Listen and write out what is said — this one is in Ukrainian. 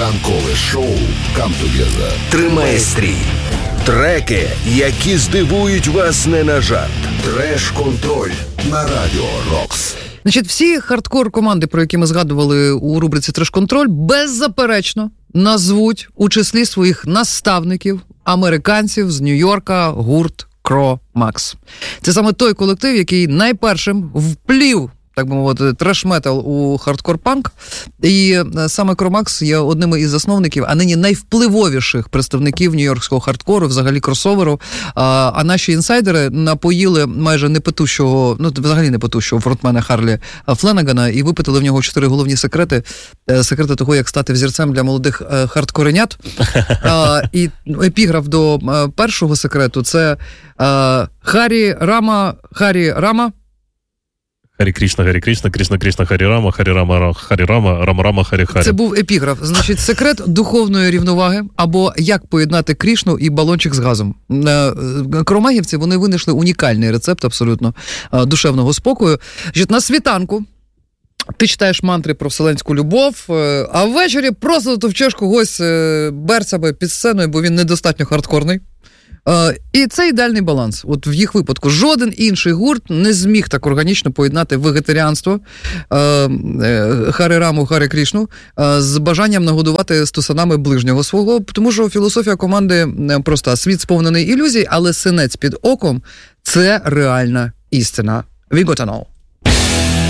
Ранкове шоу «Come Together» тримає стрій. Треки, які здивують вас не на жарт. Треш-контроль на Радіо Рокс. Значить, всі хардкор-команди, про які ми згадували у рубриці «Треш-контроль», беззаперечно назвуть у числі своїх наставників американців з Нью-Йорка гурт Cro-Max. Це саме той колектив, який найпершим вплів, так би мовити, треш-метал у хардкор-панк. І саме Cro-Max є одним із засновників, а нині найвпливовіших представників нью-йоркського хардкору, взагалі кросоверу. А наші інсайдери напоїли майже непотущого, взагалі непотущого фронтмена Харлі Фленнегана і випитали в нього 4 головні секрети того, як стати взірцем для молодих хардкоренят. І епіграф до першого секрету – це Харі Рама, Харі Кришна, Кришна Кришна, Харі Рама, Рама Рама, Харі. Це був епіграф. Значить, секрет духовної рівноваги, або як поєднати Кришну і балончик з газом. Кромагівці, вони винайшли унікальний рецепт абсолютно душевного спокою. Значить, на світанку ти читаєш мантри про вселенську любов, а ввечері просто товчеш когось берцями під сценою, бо він недостатньо хардкорний. І це ідеальний баланс. От в їх випадку жоден інший гурт не зміг так органічно поєднати вегетаріанство, Харі Раму, Харі Кришну з бажанням нагодувати стусанами ближнього свого, тому що філософія команди проста. Світ сповнений ілюзій, але синець під оком – це реальна істина. We gotta know.